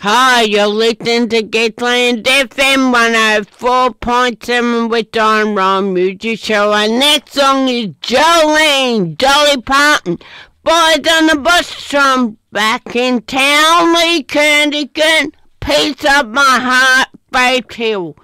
Hi, you're listening to Gatland FM 104.7 with Don Ron Music Show. Our next song is Jolene, Dolly Parton. Boys on the bus from back in town, Lee Kerndigan. Piece of my heart, Faith Hill.